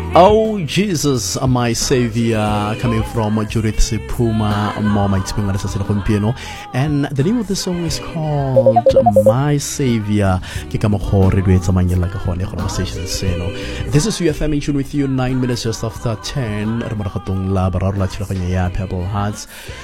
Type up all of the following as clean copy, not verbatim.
Oh Jesus, my Savior, coming from Judith Sepuma, Mama Gompieno. And the name of the song is called My Savior. This is UFM in tune with you, 9 minutes just after 10. Pebble Hearts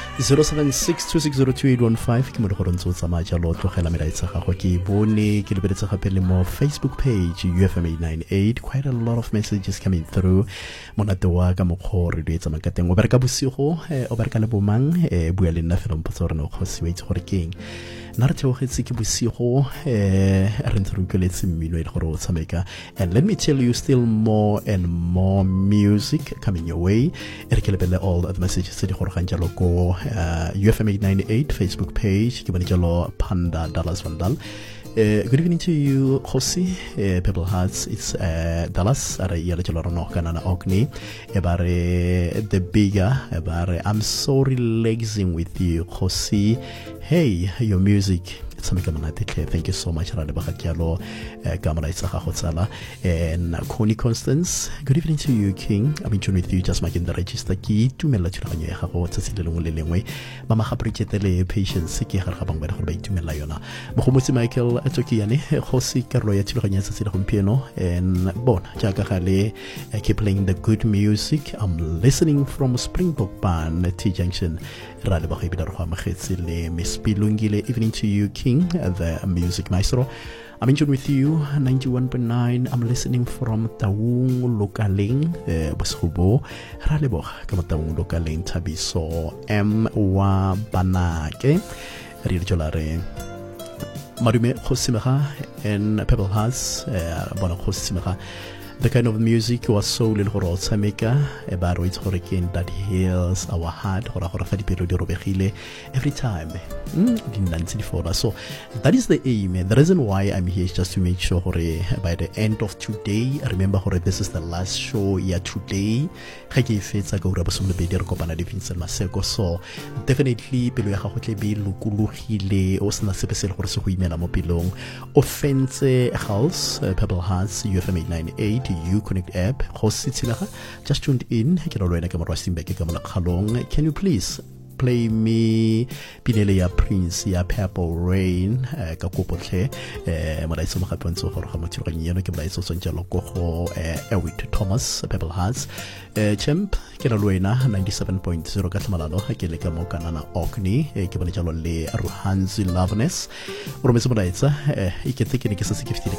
076-260-2815. Facebook page UFM 898. Quite a lot of messages coming through. Monatoa ka mokgore di etsa makateng o bereka bosigo o bereka le bomang bua le nna fela mpotsa rena o kgose wa itse gore keng nna re theogetse ke bosigo re ntse re utlweletse mmino e le gore o tshameka. And let me tell you, still more and more music coming your way. Re ke lebele all the messages tse di gore gang jalo ko UFM 898 Facebook page ke bone jalo Panda Dallas Vandal. Good evening to you, Josi, Pebble Hearts. It's Dallas. Are Yalajalorano Kanana Ogni. Ebare the bigger. Ebare I'm so relaxing with you, Josi. Hey, your music. Thank you so much. And Connie Constance, good evening to you, King. I'm in tune with you, just making the register key to Melachuranya. Mama Haprichetele, patience, Siki Harabang, to Melayona. Mohomusi Michael Tokiani, Hosi Karoya Chilanya Piano, and Bon Jagahale, keep playing the good music. I'm listening from Springbok Band, T Junction. Miss Pilungile, evening to you, King, the music maestro. I'm in tune with you, 91.9. I'm listening from Taung Lokaling, Bushubo, Ralebo, Kamataung Lokaling, Tabiso, M. Wa Banake, Rirjolare, Marume Hosimaha, and Pebble Hearts, Bona Hosimaha. The kind of music was so little horo sameka about its hurricane that heals our heart every time. So that is the aim. The reason why I'm here is just to make sure by the end of today, remember this is the last show here today. So definitely offense house Pebble Hearts UFM 898 You Connect app just tuned in. Can you please play me Pinelea Prince ya Purple Rain ka kopotle modaiso mo gapontsho gore ga motho re nyeno ke modaiso sonjalo go Ewit Thomas Pebble Hearts champ ke la lwena 97.0 ka tlhamalalo ha ke le ka mo kanana Okni ke bone jalo le Ruhanzi Loveness o rometsa modaitsa e ke tse ke ne ke se se